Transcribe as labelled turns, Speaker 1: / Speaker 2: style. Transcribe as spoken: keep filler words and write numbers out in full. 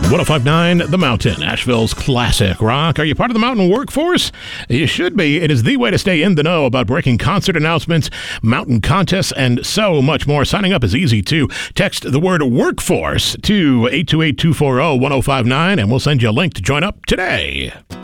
Speaker 1: ten fifty-nine The Mountain, Asheville's classic rock. Are you part of the Mountain workforce? You should be. It is the way to stay in the know about breaking concert announcements, mountain contests, and so much more. Signing up is easy, too. Text the word workforce to eight two eight, two four zero, one zero five nine, and we'll send you a link to join up today.